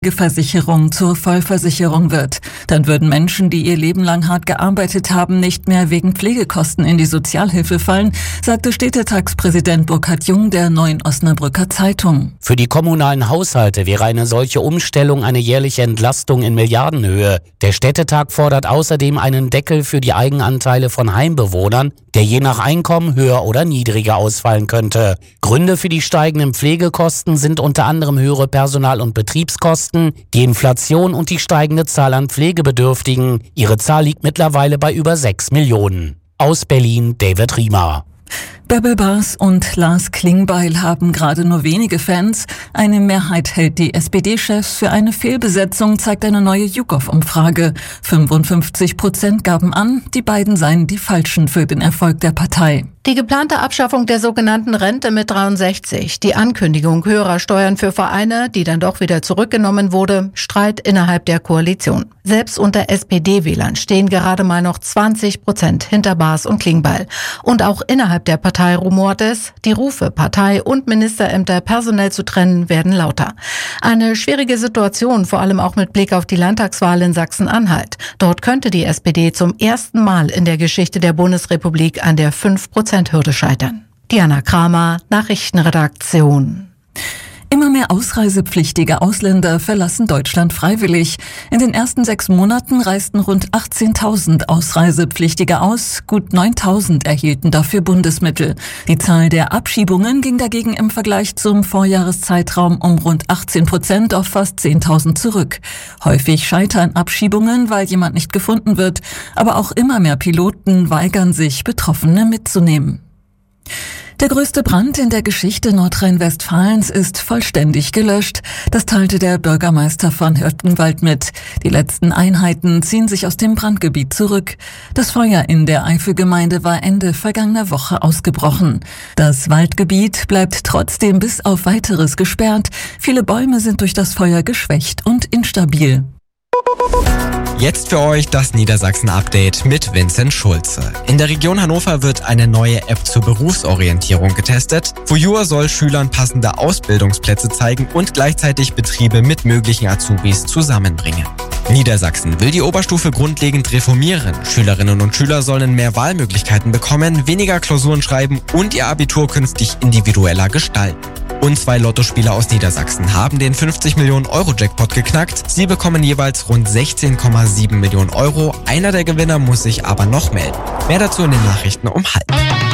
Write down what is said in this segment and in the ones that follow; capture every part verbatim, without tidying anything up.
Versicherung zur Vollversicherung wird. Dann würden Menschen, die ihr Leben lang hart gearbeitet haben, nicht mehr wegen Pflegekosten in die Sozialhilfe fallen, sagte Städtetagspräsident Burkhard Jung der Neuen Osnabrücker Zeitung. Für die kommunalen Haushalte wäre eine solche Umstellung eine jährliche Entlastung in Milliardenhöhe. Der Städtetag fordert außerdem einen Deckel für die Eigenanteile von Heimbewohnern, der je nach Einkommen höher oder niedriger ausfallen könnte. Gründe für die steigenden Pflegekosten sind unter anderem höhere Personal- und Betriebskosten, die Inflation und die steigende Zahl an Pflegebedürftigen. Ihre Zahl liegt mittlerweile bei über sechs Millionen. Aus Berlin, David Riemer. Bärbel Bas und Lars Klingbeil haben gerade nur wenige Fans. Eine Mehrheit hält die S P D-Chefs für eine Fehlbesetzung, zeigt eine neue YouGov-Umfrage. fünfundfünfzig Prozent gaben an, die beiden seien die Falschen für den Erfolg der Partei. Die geplante Abschaffung der sogenannten Rente mit dreiundsechzig, die Ankündigung höherer Steuern für Vereine, die dann doch wieder zurückgenommen wurde, Streit innerhalb der Koalition. Selbst unter S P D-Wählern stehen gerade mal noch zwanzig Prozent hinter Bas und Klingbeil. Und auch innerhalb der Partei rumort es, die Rufe, Partei und Ministerämter personell zu trennen, werden lauter. Eine schwierige Situation, vor allem auch mit Blick auf die Landtagswahl in Sachsen-Anhalt. Dort könnte die S P D zum ersten Mal in der Geschichte der Bundesrepublik an der fünf Prozent Hürde scheitern. Diana Kramer, Nachrichtenredaktion. Immer mehr ausreisepflichtige Ausländer verlassen Deutschland freiwillig. In den ersten sechs Monaten reisten rund achtzehntausend Ausreisepflichtige aus, gut neuntausend erhielten dafür Bundesmittel. Die Zahl der Abschiebungen ging dagegen im Vergleich zum Vorjahreszeitraum um rund achtzehn Prozent auf fast zehntausend zurück. Häufig scheitern Abschiebungen, weil jemand nicht gefunden wird, aber auch immer mehr Piloten weigern sich, Betroffene mitzunehmen. Der größte Brand in der Geschichte Nordrhein-Westfalens ist vollständig gelöscht. Das teilte der Bürgermeister von Hürtgenwald mit. Die letzten Einheiten ziehen sich aus dem Brandgebiet zurück. Das Feuer in der Eifelgemeinde war Ende vergangener Woche ausgebrochen. Das Waldgebiet bleibt trotzdem bis auf Weiteres gesperrt. Viele Bäume sind durch das Feuer geschwächt und instabil. Jetzt für euch das Niedersachsen-Update mit Vincent Schulze. In der Region Hannover wird eine neue App zur Berufsorientierung getestet. Vojur soll Schülern passende Ausbildungsplätze zeigen und gleichzeitig Betriebe mit möglichen Azubis zusammenbringen. Niedersachsen will die Oberstufe grundlegend reformieren. Schülerinnen und Schüler sollen mehr Wahlmöglichkeiten bekommen, weniger Klausuren schreiben und ihr Abitur künftig individueller gestalten. Und zwei Lottospieler aus Niedersachsen haben den fünfzig Millionen Euro Jackpot geknackt. Sie bekommen jeweils rund sechzehn Komma sieben Millionen Euro. Einer der Gewinner muss sich aber noch melden. Mehr dazu in den Nachrichten um halb.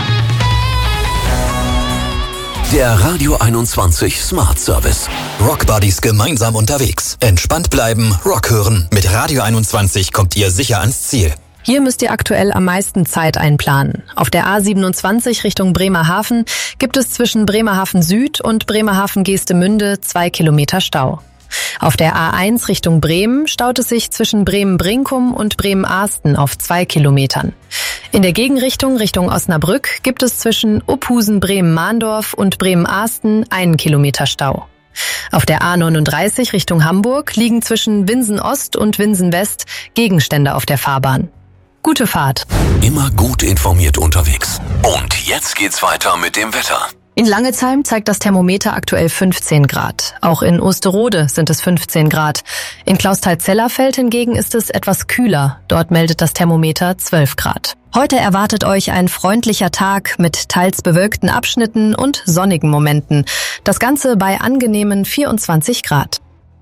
Der Radio einundzwanzig Smart Service. Rock Buddies gemeinsam unterwegs. Entspannt bleiben, Rock hören. Mit Radio einundzwanzig kommt ihr sicher ans Ziel. Hier müsst ihr aktuell am meisten Zeit einplanen. Auf der A siebenundzwanzig Richtung Bremerhaven gibt es zwischen Bremerhaven Süd und Bremerhaven-Geestemünde zwei Kilometer Stau. Auf der A eins Richtung Bremen staut es sich zwischen Bremen-Brinkum und Bremen-Ahsten auf zwei Kilometern. In der Gegenrichtung Richtung Osnabrück gibt es zwischen Uphusen-Bremen-Mahndorf und Bremen-Ahsten einen Kilometer Stau. Auf der A neununddreißig Richtung Hamburg liegen zwischen Winsen Ost und Winsen West Gegenstände auf der Fahrbahn. Gute Fahrt. Immer gut informiert unterwegs. Und jetzt geht's weiter mit dem Wetter. In Langezheim zeigt das Thermometer aktuell fünfzehn Grad. Auch in Osterode sind es fünfzehn Grad. In Klausthal-Zellerfeld hingegen ist es etwas kühler. Dort meldet das Thermometer zwölf Grad. Heute erwartet euch ein freundlicher Tag mit teils bewölkten Abschnitten und sonnigen Momenten. Das Ganze bei angenehmen vierundzwanzig Grad.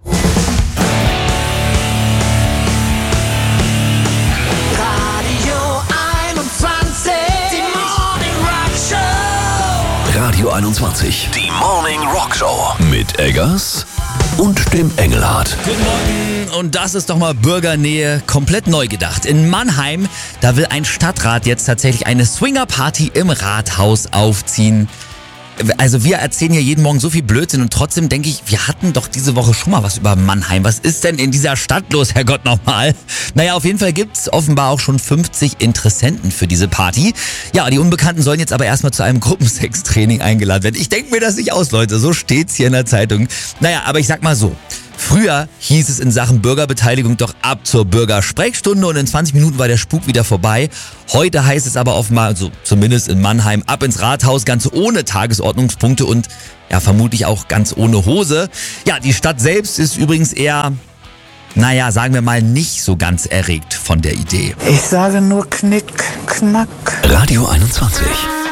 Radio einundzwanzig, die Morning Rock Show mit Eggers und dem Engelhardt. Guten Morgen, und das ist doch mal Bürgernähe komplett neu gedacht. In Mannheim, da will ein Stadtrat jetzt tatsächlich eine Swinger-Party im Rathaus aufziehen. Also wir erzählen hier jeden Morgen so viel Blödsinn und trotzdem denke ich, wir hatten doch diese Woche schon mal was über Mannheim. Was ist denn in dieser Stadt los, Herrgott nochmal? Naja, auf jeden Fall gibt's offenbar auch schon fünfzig Interessenten für diese Party. Ja, die Unbekannten sollen jetzt aber erstmal zu einem Gruppensextraining eingeladen werden. Ich denke mir das nicht aus, Leute, so steht's hier in der Zeitung. Naja, aber ich sag mal so, Früher hieß es in Sachen Bürgerbeteiligung doch ab zur Bürgersprechstunde und in zwanzig Minuten war der Spuk wieder vorbei. Heute heißt es aber offenbar, also zumindest in Mannheim, ab ins Rathaus, ganz ohne Tagesordnungspunkte und ja vermutlich auch ganz ohne Hose. Ja, die Stadt selbst ist übrigens eher, naja, sagen wir mal, nicht so ganz erregt von der Idee. Ich sage nur Knick, Knack. Radio einundzwanzig.